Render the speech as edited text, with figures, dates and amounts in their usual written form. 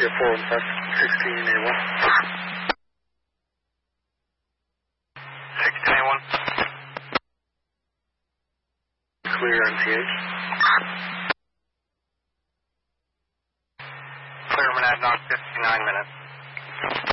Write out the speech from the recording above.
Yeah, 415, 16A1. 16A1. Clear on TH. Clear Monadnock, 59 minutes.